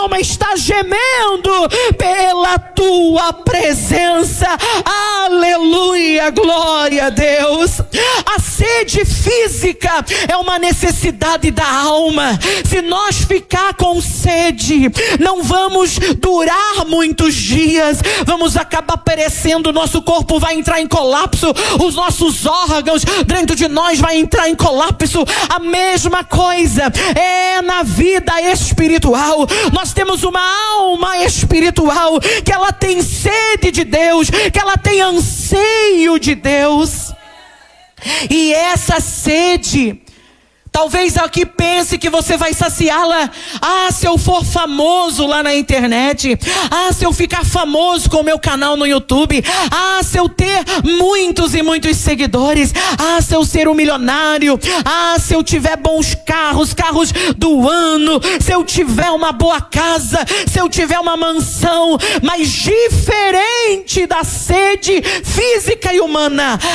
alma está gemendo pela tua presença. Aleluia, glória a Deus. A sede física é uma necessidade da alma. Se nós ficar com sede, não vamos durar muitos dias, vamos acabar perecendo, nosso corpo vai entrar em colapso, os nossos órgãos dentro de nós vai entrar em colapso. A mesma coisa é na vida espiritual. Nós temos uma alma espiritual que ela tem sede de Deus, que ela tem anseio de Deus. E essa sede, talvez aqui pense que você vai saciá-la. Se eu for famoso lá na internet. Se eu ficar famoso com o meu canal no YouTube. Se eu ter muitos e muitos seguidores. Se eu ser um milionário. Se eu tiver bons carros do ano. Se eu tiver uma boa casa. Se eu tiver uma mansão. Mas diferente da sede física e humana,